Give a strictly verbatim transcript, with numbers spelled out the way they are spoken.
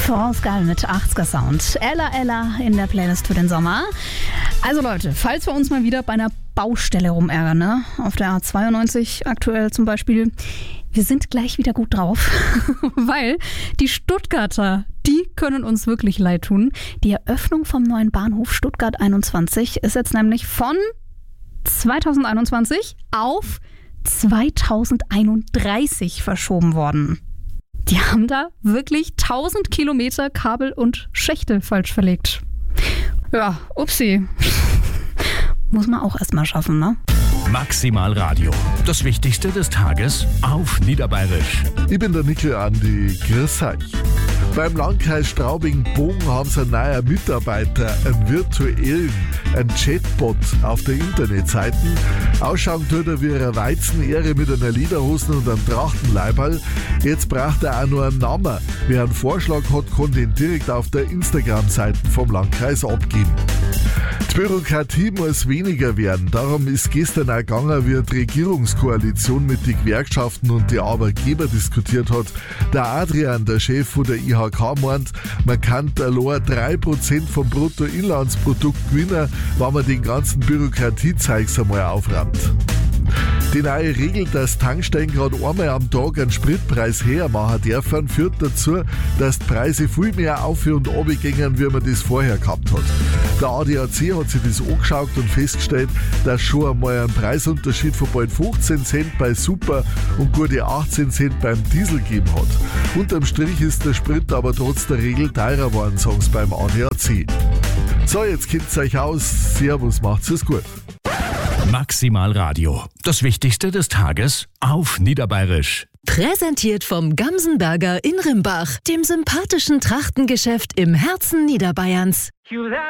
Force Gall mit achtziger Sound. Ella Ella in der Playlist für den Sommer. Also Leute, falls wir uns mal wieder bei einer Baustelle rumärgern, ne? Auf der A zweiundneunzig aktuell zum Beispiel, wir sind gleich wieder gut drauf, weil die Stuttgarter, die können uns wirklich leid tun. Die Eröffnung vom neuen Bahnhof Stuttgart einundzwanzig ist jetzt nämlich von zweitausendeinundzwanzig auf zweitausendeinunddreißig verschoben worden. Die haben da wirklich tausend Kilometer Kabel und Schächte falsch verlegt. Ja, upsi. Muss man auch erstmal schaffen, ne? Maximal Radio. Das Wichtigste des Tages auf Niederbayerisch. Ich bin der Nickel Andi. Grüß euch. Beim Landkreis Straubing-Bogen haben sie einen neuen Mitarbeiter, einen virtuellen, einen Chatbot auf der Internetseite. Ausschauen tut er wie eine Weizenehre mit einer Lederhosen und einem Trachtenleiberl. Jetzt braucht er auch noch einen Namen. Wer einen Vorschlag hat, kann den direkt auf der Instagram-Seite vom Landkreis abgeben. Die Bürokratie muss weniger werden. Darum ist gestern auch gegangen, wie die Regierungskoalition mit den Gewerkschaften und den Arbeitgebern diskutiert hat. Der Adrian, der Chef von der I H K, meint, man kann allein drei Prozent vom Bruttoinlandsprodukt gewinnen, wenn man den ganzen Bürokratiezeugs einmal aufräumt. Die neue Regel, dass Tankstellen gerade einmal am Tag einen Spritpreis hermachen dürfen, führt dazu, dass die Preise viel mehr auf- und runtergehen, wie man das vorher gehabt hat. Der A D A C hat sich das angeschaut und festgestellt, dass schon einmal ein Preisunterschied von bald fünfzehn Cent bei Super und gute achtzehn Cent beim Diesel gegeben hat. Unterm Strich ist der Sprit aber trotz der Regel teurer geworden, sagen sie beim A D A C. So, jetzt kennt ihr euch aus. Servus, macht's es gut. Maximal Radio. Das Wichtigste des Tages auf Niederbayerisch. Präsentiert vom Gamsenberger in Rimbach, dem sympathischen Trachtengeschäft im Herzen Niederbayerns.